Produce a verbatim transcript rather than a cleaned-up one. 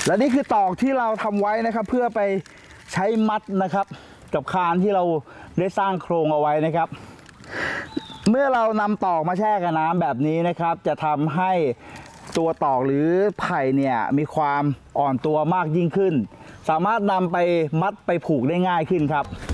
และนี่คือตอกที่เราทำไว้นะครับเพื่อไปใช้มัดนะครับกับคานที่เราได้สร้างโครงเอาไว้นะครับเมื่อเรานำตอกมาแช่กับน้ำแบบนี้นะครับจะทำให้ตัวตอกหรือไผ่เนี่ยมีความอ่อนตัวมากยิ่งขึ้นสามารถนำไปมัดไปผูกได้ง่ายขึ้นครับ